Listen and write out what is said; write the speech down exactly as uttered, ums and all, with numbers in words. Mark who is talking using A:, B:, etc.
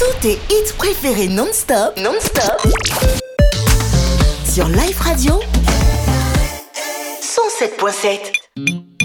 A: Tous tes hits préférés non-stop, non-stop, sur Life Radio cent sept point sept.